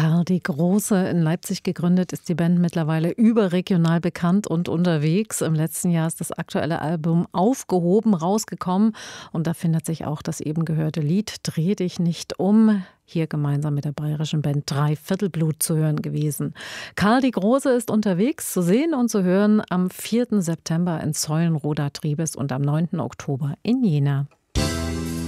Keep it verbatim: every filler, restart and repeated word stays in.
Karl die Große, in Leipzig gegründet, ist die Band mittlerweile überregional bekannt und unterwegs. Im letzten Jahr ist das aktuelle Album Aufgehoben rausgekommen und da findet sich auch das eben gehörte Lied Dreh dich nicht um, hier gemeinsam mit der bayerischen Band Dreiviertelblut zu hören gewesen. Karl die Große ist unterwegs, zu sehen und zu hören am vierten September in Zeulenroda Triebes und am neunten Oktober in Jena.